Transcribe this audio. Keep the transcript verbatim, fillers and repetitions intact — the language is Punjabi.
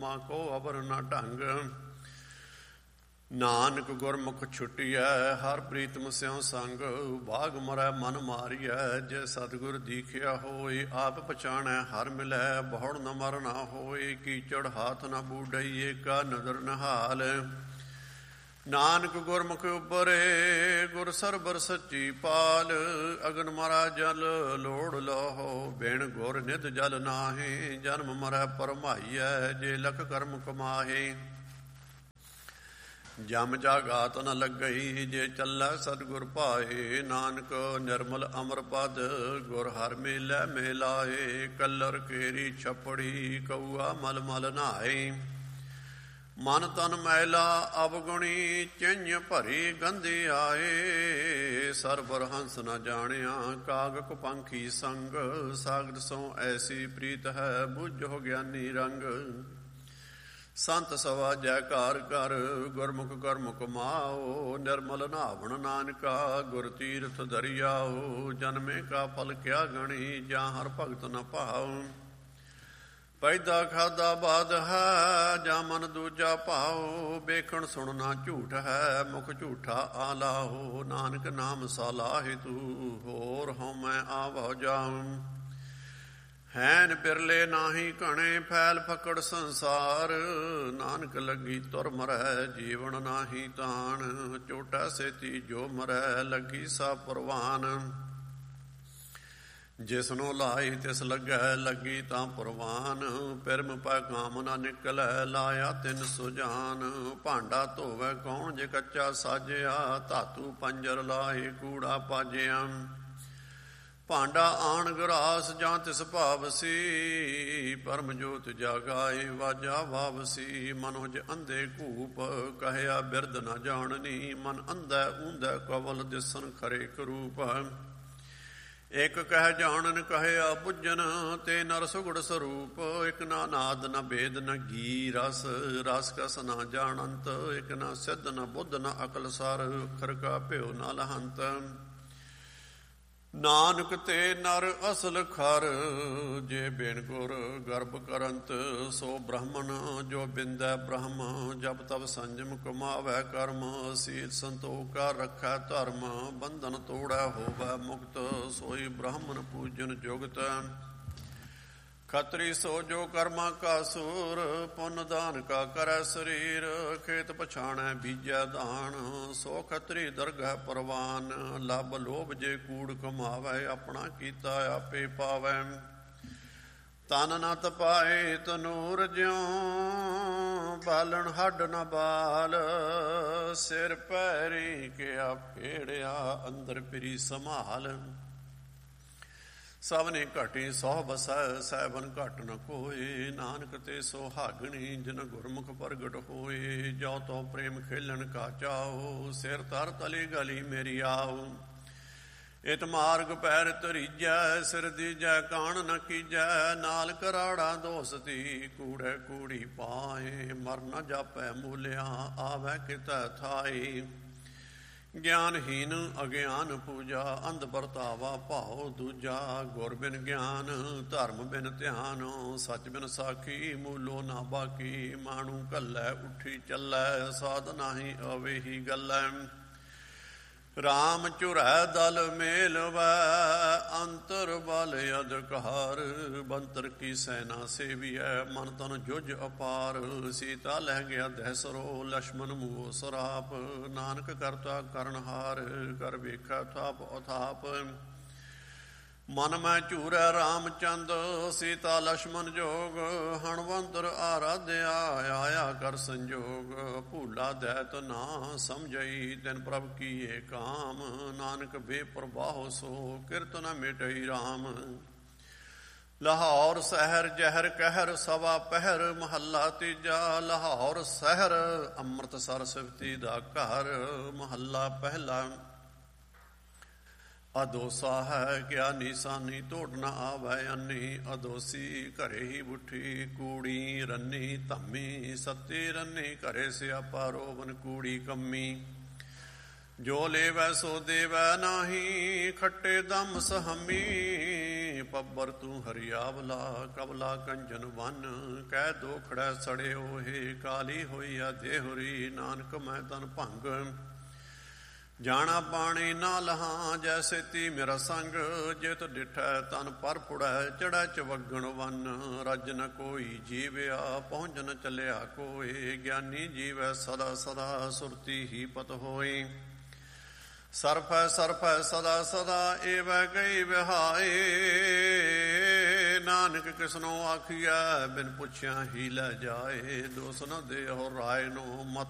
ਹੁਕਮਾ ਕੋ ਅਵਰ ਨਾ ਢੰਗ। ਨਾਨਕ ਗੁਰਮੁਖ ਛੁਟਿਐ ਹਰ ਪ੍ਰੀਤਮ ਸਿਉ ਸੰਗ। ਬਾਗ ਮਰੈ ਮਨ ਮਾਰੀਐ ਜੇ ਸਤਿਗੁਰ ਦੀਖਿਆ ਹੋਏ। ਆਪ ਪਛਾਣੈ ਹਰ ਮਿਲੈ ਬਹੁੜ ਨ ਮਰ ਨਾ ਹੋਏ। ਕੀਚੜ ਹਾਥ ਨ ਬੂਡਈ ਏਕਾ ਨਦਰ ਨਿਹਾਲ। ਨਾਨਕ ਗੁਰਮੁਖ ਉਬਰੇ ਗੁਰ ਸਰਬਰ ਸੱਚੀ ਪਾਲ। ਅਗਨ ਮਰਾ ਜਲ ਲੋੜ ਲੋਹੁ ਬਿਨ ਗੁਰ ਨਿਧ ਜਲ ਨਾਹੀ। ਜਨਮ ਮਰੈ ਪਰਮਾਈਐ ਜੇ ਲਖ ਕਰਮ ਕਮਾਹੇ। ਜਮ ਜਾਗਾਤ ਨ ਲੱਗਈ ਜੇ ਚੱਲੈ ਸਤਿਗੁਰ ਭਾਏ। ਨਾਨਕ ਨਿਰਮਲ ਅਮਰ ਪਦ ਗੁਰ ਹਰਿ ਮੇਲੈ ਮੇਲਾਏ। ਕਲਰ ਕੇਰੀ ਛਪੜੀ ਕਊਆ ਮਲ ਮਲ ਨਹਾਏ। ਮਨ ਤਨ ਮੈਲਾ ਅਵਗੁਣੀ ਚਿੰਝ ਭਰੀ ਗੰਧੀ ਆਏ। ਸਰਬਰ ਹੰਸ ਨ ਜਾਣਿਆ ਕਾਗਕ ਪੰਖੀ ਸੰਗ। ਸਾਗਰ ਸੋ ਐਸੀ ਪ੍ਰੀਤ ਹੈ ਬੁੱਝੋ ਗਿਆਨੀ ਰੰਗ। ਸੰਤ ਸਵਾ ਜੈਕਾਰ ਕਰ ਗੁਰਮੁਖ ਗੁਰਮੁਖ ਮਾਓ। ਨਿਰਮਲ ਨਾਵਣ ਨਾਨਕਾ ਗੁਰ ਤੀਰਥ ਦਰਿਆਓ। ਜਨਮੇ ਕਾ ਫਲ ਕਿਆ ਗਣੀ ਜਾਂ ਹਰ ਭਗਤ ਨ ਭਾਉ। ਪੈਦਾ ਖਾਦਾ ਬਾਦ ਹੈ ਜਾਂ ਮਨ ਦੂਜਾ ਭਾਉ। ਵੇਖਣ ਸੁਣਨਾ ਝੂਠ ਹੈ ਮੁਖ ਝੂਠਾ ਆਲਾਹੋ। ਨਾਨਕ ਨਾਮ ਸਾਲਾਹਿ ਤੂੰ ਹੋਰ ਹਉ ਮੈਂ ਆਵਹੁ ਜਾਉ। ਹੈਨ ਬਿਰਲੇ ਨਾਹੀ ਘਣੇ ਫੈਲ ਫਕੜ ਸੰਸਾਰ। ਨਾਨਕ ਲੱਗੀ ਤੁਰ ਮਰੈ ਜੀਵਨ ਨਾਹੀ ਤਾਣ। ਚੋਟਾ ਸੇਤੀ ਜੋ ਮਰੈ ਲੱਗੀ ਸਾ ਪ੍ਰਵਾਨ। ਜਿਸਨੂੰ ਲਾਈ ਤਿਸ ਲੱਗੈ ਲੱਗੀ ਤਾਂ ਪ੍ਰਵਾਨ। ਪਿਰਮ ਪੈ ਕਾਮ ਨਾ ਨਿਕਲੈ ਲਾਇਆ ਤਿੰਨ ਸੁਜਾਨ। ਭਾਂਡਾ ਧੋਵੈ ਕੌਣ ਜੇ ਕੱਚਾ ਸਾਜਿਆ। ਧਾਤੂ ਪੰਜਰ ਲਾਏ ਕੂੜਾ ਪਾਜਿਆ। ਭਾਂਡਾ ਆਣ ਗਰਾਸ ਜਾਂ ਤਿਸ ਭਾਵਸੀ। ਪਰਮ ਜੋਤ ਜਾਗਾਏ ਵਾਜਾ ਵਾਵਸੀ। ਮਨੋਜ ਅੰਧੇ ਘੂਪ ਕਹਿਆ ਬਿਰਦ ਨ ਜਾਣਨੀ। ਮਨ ਅੰਧੈ ਊਂਧੈ ਕਵਲ ਦਿਸਨ ਖਰੇ ਕਰੂਪ। ਇਕ ਕਹਿ ਜਾਣਨ ਕਹਿਆ ਬੁੱਝਨ ਤੇ ਨਰ ਸੁਗੜ ਸਰੂਪ। ਇਕ ਨਾ ਨਾਦ ਨ ਭੇਦ ਨ ਗੀ ਰਸ ਰਸ ਕਸ ਨਾ ਜਾਣੰਤ। ਇਕ ਨਾ ਸਿੱਧ ਨ ਬੁੱਧ ਨ ਅਕਲ ਸਰ ਅਖਰ ਕਾ ਭਿਓ ਨ ਲਹੰਤ। ਨਾਨਕ ਤੇ ਨਰ ਅਸਲ ਖਰ ਜੇ ਬਿਨ ਗੁਰ ਗਰਭ ਕਰੰਤ। ਸੋ ਬ੍ਰਹਮਣ ਜੋ ਬਿੰਦੈ ਬ੍ਰਹਮ ਜਬ ਤਬ ਸੰਜਮ ਕਮਾਵੈ ਕਰਮ। ਸੀਲ ਸੰਤੋਖ ਕਾ ਰੱਖੈ ਧਰਮ ਬੰਧਨ ਤੋੜੈ ਹੋਵੈ ਮੁਕਤ। ਸੋਈ ਬ੍ਰਾਹਮਣ ਪੂਜਨ ਜੁਗਤ। ਖਤਰੀ ਸੋ ਜੋ ਕਰਮਾ ਕਾ ਸੂਰ ਪੁੰਨ ਦਾਨ ਕਾ ਕਰੈ ਸਰੀਰ। ਖੇਤ ਪਛਾਣੈ ਬੀਜੈ ਦਾਨ ਸੋ ਖਤਰੀ ਦਰਗਹਿ ਪ੍ਰਵਾਨ। ਲੱਭ ਲੋਭ ਜੇ ਕੂੜ ਕਮਾਵੈ ਆਪਣਾ ਕੀਤਾ ਆਪੇ ਪਾਵੈ। ਤਨ ਨ ਤਪਾਏ ਤਨੂਰ ਜਿਉ ਬਾਲਣ ਹੱਡ ਨ ਬਾਲ। ਸਿਰ ਪੈਰੀ ਕਿਆ ਫੇੜਿਆ ਅੰਦਰ ਪਿਰੀ ਸੰਭਾਲ। ਸਭ ਨੇ ਘਟੀ ਸੌ ਬਸੈ ਸਹਿਬਨ ਘਟ ਨ ਕੋਏ। ਨਾਨਕ ਤੇ ਸੁਹਾਗਣੀ ਜਿਨ ਗੁਰਮੁਖ ਪ੍ਰਗਟ ਹੋਏ। ਜੋ ਤੋ ਪ੍ਰੇਮ ਖੇਲਣ ਕਾ ਚਾਓ ਸਿਰ ਤਰ ਤਲੀ ਗਲੀ ਮੇਰੀ ਆਓ। ਇਤ ਮਾਰਗ ਪੈਰ ਧਰੀਜੈ ਸਿਰ ਦੀਜੈ ਕਾਣ ਨ ਕੀਜੈ। ਨਾਲ ਕਰਾੜਾ ਦੋਸਤੀ ਕੂੜੈ ਕੂੜੀ ਪਾਏ। ਮਰ ਨ ਜਾਪੈ ਮੂਲਿਆ ਆਵੈ ਕਿਤੈ ਥਾਈ। ਗਿਆਨਹੀਨ ਅਗਿਆਨ ਪੂਜਾ ਅੰਧ ਵਰਤਾਵਾ ਭਾਉ ਦੂਜਾ। ਗੁਰ ਬਿਨ ਗਿਆਨ ਧਰਮ ਬਿਨ ਧਿਆਨ ਸੱਚ ਬਿਨ ਸਾਖੀ ਮੂਲੋ ਨਾ ਬਾਕੀ। ਮਾਣੂ ਘੱਲੈ ਉੱਠੀ ਚੱਲੈ ਸਾਧ ਨਾਹੀ ਅਵੇਹੀ ਗੱਲੈ। ਰਾਮ ਝੁਰੈ ਦਲ ਮੇਲਵੈ ਅੰਤਰ ਬਲ ਅਧਿਕਾਰ। ਬੰਤਰ ਕੀ ਸੈਨਾ ਸੇਵੀਐ ਮਨ ਤਨ ਜੁਝ ਅਪਾਰ। ਸੀਤਾ ਲਹਿ ਗਿਆ ਦਹਿਸਰੋ ਲਛਮਨ ਮੂਹ ਸਰਾਪ। ਨਾਨਕ ਕਰਤਾ ਕਰਨਹਾਰ ਕਰ ਵੇਖੈ ਥਾਪ ਅਥਾਪ। ਮਨ ਮੈਂ ਝੂਰੈ ਰਾਮਚੰਦ ਸੀਤਾ ਲਛਮਨ ਜੋਗ। ਹਣਵੰਤਰ ਆਰਾਧਿਆ ਆਇਆ ਕਰ ਸੰਜੋਗ। ਭੂਲਾ ਦੈਤ ਨਾ ਸਮਝਈ ਤਿਨ ਪ੍ਰਭ ਕੀਏ ਕਾਮ। ਨਾਨਕ ਬੇਪਰਵਾਹ ਸੋ ਕਿਰਤ ਨ ਮਿਟਈ ਰਾਮ। ਲਾਹੌਰ ਸ਼ਹਿਰ ਜ਼ਹਿਰ ਕਹਿਰ ਸਵਾ ਪਹਿਰ ਮਹੱਲਾ ਤੀਜਾ। ਲਾਹੌਰ ਸ਼ਹਿਰ ਅੰਮ੍ਰਿਤਸਰ ਸਿਫਤੀ ਦਾ ਘਰ। ਮਹੱਲਾ ਪਹਿਲਾ। ਅਦੋਸਾ ਹੈ ਕਿਆ ਨੀਸਾਨੀ ਤੋੜ ਨ ਆਵੈ ਅੰਨੀ। ਅਦੋਸੀ ਘਰੇ ਹੀ ਬੁੱਠੀ ਕੂੜੀ ਰੰਨੀ ਧੰਮੀ। ਸੱਤੀ ਰੰਨੀ ਘਰੇ ਸਿਆਪਾ ਰੋਵਨ ਕੂੜੀ ਕੰਮੀ। ਜੋ ਲੇਵੈ ਸੋ ਦੇਵੈ ਨਾਹੀ ਖੱਟੇ ਦਮ ਸਹਮੀ। ਪੱਬਰ ਤੂੰ ਹਰਿਆਵਲਾ ਕਬਲਾ ਕੰਜਨ ਵਨ ਕਹਿ ਦੋਖੜੈ ਸੜਿਓ ਹੇ ਕਾਲੀ ਹੋਈਆ ਦੇਹੁਰੀ ਨਾਨਕ ਮੈਂ ਤਨ ਭੰਗ ਜਾਣਾ ਪਾਣੀ ਨਾ ਲਹਾਂ ਜੈਸੇ ਤੀ ਮੇਰਾ ਸੰਗ ਜਿਤ ਡਿਠੈ ਤਨ ਪਰ ਪੁੜੈ ਚੜੈ ਚਵਗਣ ਵਨ ਰਜ ਨ ਕੋਈ ਜੀਵਿਆ ਪਹੁੰਚ ਨ ਚੱਲਿਆ ਕੋਏ ਗਿਆਨੀ ਜੀਵੈ ਸਦਾ ਸਦਾ ਸੁਰਤੀ ਹੀ ਪਤ ਹੋਈ ਸਰਫੈ ਸਰਫੈ ਸਦਾ ਸਦਾ ਏਵੈ ਗਈ ਵਿਹਾਏ ਨਾਨਕ ਕਿਸਨੋ ਆਖੀਐ ਬਿਨ ਪੁੱਛਿਆ ਹੀ ਲੈ ਜਾਏ ਦੋਸ ਨ ਦੇਹੁ ਰਾਏ ਨੂੰ ਮਤ